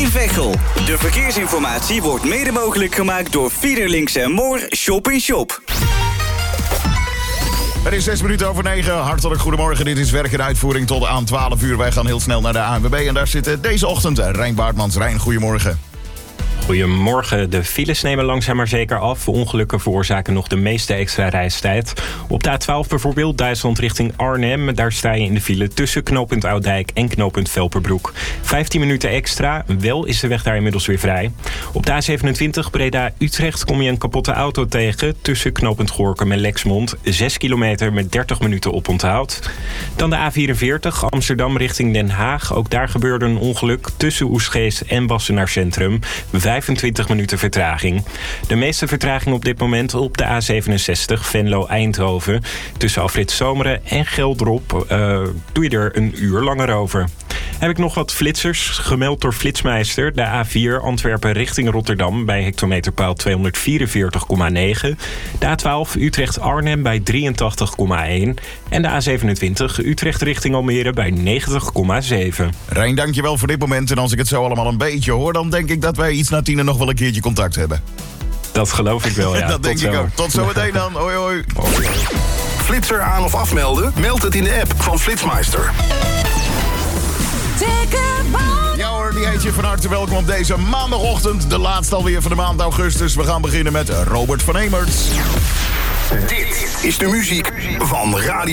Veghel. De verkeersinformatie wordt mede mogelijk gemaakt door Fiederlinks & Moor Shop in Shop. Het is 9:06. Hartelijk goedemorgen. Dit is werk en uitvoering tot aan 12 uur. Wij gaan heel snel naar de ANWB en daar zitten deze ochtend Rijn Baartmans. Rijn, goedemorgen. Goedemorgen. De files nemen langzaam maar zeker af. Ongelukken veroorzaken nog de meeste extra reistijd. Op de A12 bijvoorbeeld, Duitsland richting Arnhem. Daar sta je in de file tussen knooppunt Ouddijk en knooppunt Velperbroek. 15 minuten extra. Wel is de weg daar inmiddels weer vrij. Op de A27 Breda-Utrecht kom je een kapotte auto tegen. Tussen knooppunt Gorinchem en Lexmond. 6 kilometer met 30 minuten oponthoud. Dan de A44 Amsterdam richting Den Haag. Ook daar gebeurde een ongeluk tussen Oegstgeest en Wassenaar Centrum. 25 minuten vertraging. De meeste vertraging op dit moment op de A67 Venlo-Eindhoven. Tussen afrit Zomeren en Geldrop doe je er een uur langer over. Heb ik nog wat flitsers, gemeld door Flitsmeister. De A4 Antwerpen richting Rotterdam bij hectometerpaal 244,9. De A12 Utrecht-Arnhem bij 83,1. En de A27 Utrecht richting Almere bij 90,7. Rijn, dankjewel voor dit moment. En als ik het zo allemaal een beetje hoor, dan denk ik dat wij iets na 10 nog wel een keertje contact hebben. Dat geloof ik wel, ja. Dat denk ik ook. Tot zometeen dan. Hoi, hoi. Flitser aan of afmelden? Meld het in de app van Flitsmeister. Ja hoor, die heet je van harte welkom op deze maandagochtend. De laatste alweer van de maand augustus. We gaan beginnen met Robert van Emerts. Dit is de muziek van Radio